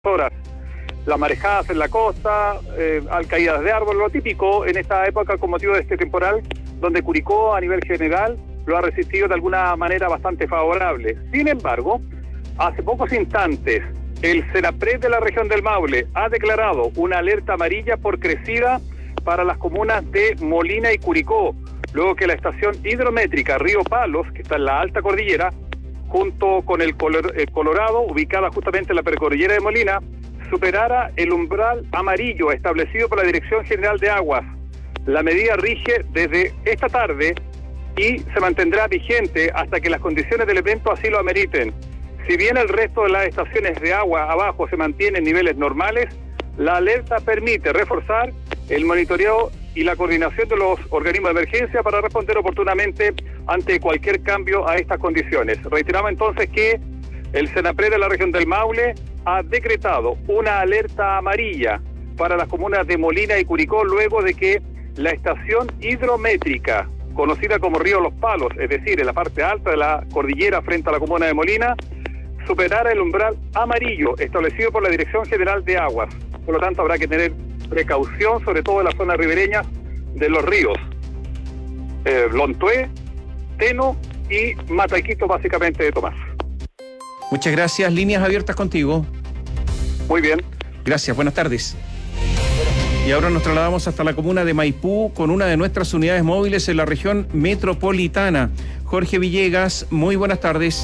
horas. Las marejadas en la costa, caídas de árboles, lo típico en esta época con motivo de este temporal, donde Curicó a nivel general lo ha resistido de alguna manera bastante favorable. Sin embargo, hace pocos instantes, el Senapred de la región del Maule ha declarado una alerta amarilla por crecida para las comunas de Molina y Curicó, luego que la estación hidrométrica Río Palos, que está en la alta cordillera, junto con el Colorado, ubicada justamente en la precordillera de Molina, superara el umbral amarillo establecido por la Dirección General de Aguas. La medida rige desde esta tarde y se mantendrá vigente hasta que las condiciones del evento así lo ameriten. Si bien el resto de las estaciones de agua abajo se mantienen en niveles normales, la alerta permite reforzar el monitoreo y la coordinación de los organismos de emergencia para responder oportunamente ante cualquier cambio a estas condiciones. Reiteramos entonces que el Senapred de la región del Maule ha decretado una alerta amarilla para las comunas de Molina y Curicó luego de que la estación hidrométrica, conocida como Río Los Palos, es decir, en la parte alta de la cordillera frente a la comuna de Molina, superara el umbral amarillo establecido por la Dirección General de Aguas. Por lo tanto, habrá que tener precaución, sobre todo en las zonas ribereñas de los ríos Lontué, Teno y Mataquito, básicamente de Tomás. Muchas gracias. Líneas abiertas contigo. Muy bien. Gracias, buenas tardes. Y ahora nos trasladamos hasta la comuna de Maipú con una de nuestras unidades móviles en la región metropolitana. Jorge Villegas, muy buenas tardes.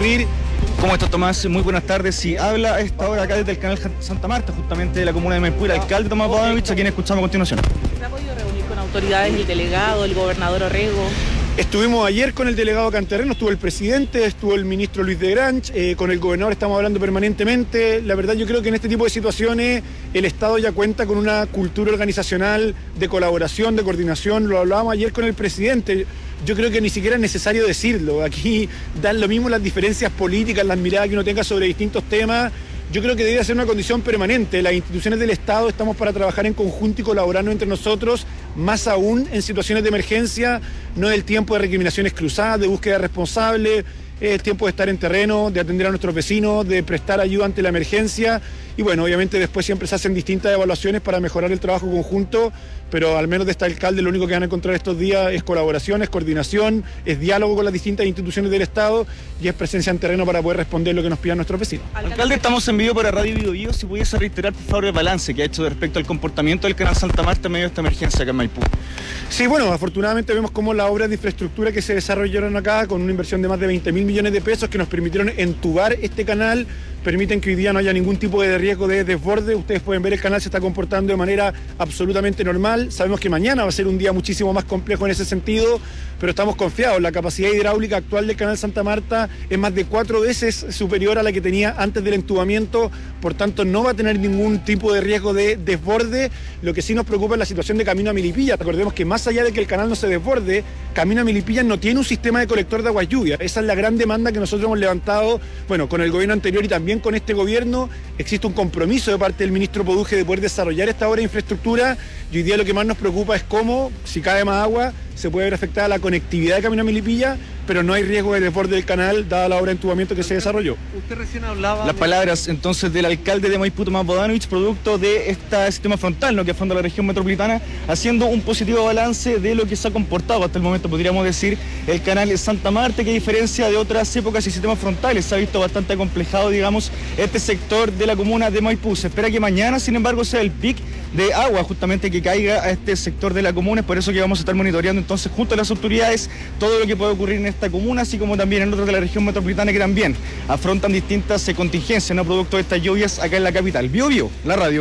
¿Cómo está, Tomás? Muy buenas tardes. Sí, habla a esta hora acá desde el canal Santa Marta, justamente de la comuna de Maipú, el alcalde Tomás Bodanovich, a quien escuchamos a continuación. ¿Se ha podido reunir con autoridades, el delegado, el gobernador Orrego? Estuvimos ayer con el delegado Canterreno, estuvo el presidente, estuvo el ministro Luis de Granch, con el gobernador estamos hablando permanentemente. La verdad, yo creo que en este tipo de situaciones el Estado ya cuenta con una cultura organizacional de colaboración, de coordinación. Lo hablábamos ayer con el presidente. Yo creo que ni siquiera es necesario decirlo. Aquí dan lo mismo las diferencias políticas, las miradas que uno tenga sobre distintos temas. Yo creo que debe ser una condición permanente. Las instituciones del Estado estamos para trabajar en conjunto y colaborarnos entre nosotros, más aún en situaciones de emergencia. No es el tiempo de recriminaciones cruzadas, de búsqueda responsable, es el tiempo de estar en terreno, de atender a nuestros vecinos, de prestar ayuda ante la emergencia. Y bueno, obviamente después siempre se hacen distintas evaluaciones para mejorar el trabajo conjunto, pero al menos de este alcalde lo único que van a encontrar estos días es colaboración, es coordinación, es diálogo con las distintas instituciones del Estado y es presencia en terreno para poder responder lo que nos pidan nuestros vecinos. Alcalde, estamos en vivo para Radio Biobío. Si pudiese reiterar, por favor, el balance que ha hecho respecto al comportamiento del canal Santa Marta en medio de esta emergencia acá en Maipú. Sí, bueno, afortunadamente vemos cómo las obras de infraestructura que se desarrollaron acá, con una inversión de más de 20.000 millones de pesos que nos permitieron entubar este canal, permiten que hoy día no haya ningún tipo de riesgo de desborde. Ustedes pueden ver, el canal se está comportando de manera absolutamente normal. Sabemos que mañana va a ser un día muchísimo más complejo en ese sentido, pero estamos confiados. La capacidad hidráulica actual del canal Santa Marta es más de 4 veces superior a la que tenía antes del entubamiento, por tanto no va a tener ningún tipo de riesgo de desborde. Lo que sí nos preocupa es la situación de Camino a Milipilla. Recordemos que más allá de que el canal no se desborde, Camino a Milipilla no tiene un sistema de colector de aguas lluvia. Esa es la gran demanda que nosotros hemos levantado, bueno, con el gobierno anterior y también con este gobierno. Existe un compromiso de parte del ministro Poduje de poder desarrollar esta obra de infraestructura, y hoy día lo que más nos preocupa es cómo, si cae más agua, se puede ver afectada la conectividad de Camino a Milipilla, pero no hay riesgo de desborde del canal dada la obra de entubamiento que se desarrolló. Usted recién hablaba las palabras entonces del alcalde de Maipú, Tomás Bodanovich, producto de este sistema frontal, ¿no?, que afronta la región metropolitana, haciendo un positivo balance de lo que se ha comportado hasta el momento, podríamos decir, el canal de Santa Marta, que a diferencia de otras épocas y sistemas frontales se ha visto bastante acomplejado, digamos, este sector de la comuna de Maipú. Se espera que mañana, sin embargo, sea el pic de agua justamente que caiga a este sector de la comuna. Es por eso que vamos a estar monitoreando entonces junto a las autoridades todo lo que puede ocurrir en esta comuna, así como también en otras de la región metropolitana que también afrontan distintas contingencias, ¿no?, producto de estas lluvias acá en la capital. Biobío, la radio.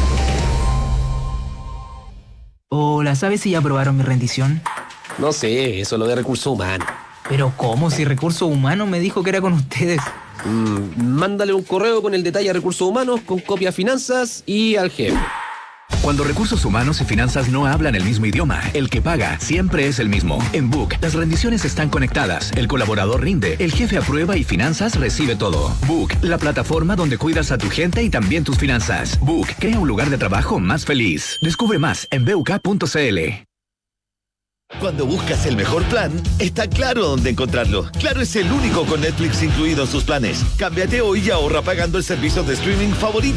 Hola, ¿sabes si ya aprobaron mi rendición? No sé, eso es lo de recursos humanos. Pero ¿cómo? Si Recursos Humanos me dijo que era con ustedes. Mándale un correo con el detalle a Recursos Humanos, con copia a Finanzas y al jefe. Cuando Recursos Humanos y Finanzas no hablan el mismo idioma, el que paga siempre es el mismo. En Book, las rendiciones están conectadas, el colaborador rinde, el jefe aprueba y Finanzas recibe todo. Book, la plataforma donde cuidas a tu gente y también tus finanzas. Book, crea un lugar de trabajo más feliz. Descubre más en buk.cl. Cuando buscas el mejor plan, está claro dónde encontrarlo. Claro es el único con Netflix incluido en sus planes. Cámbiate hoy y ahorra pagando el servicio de streaming favorito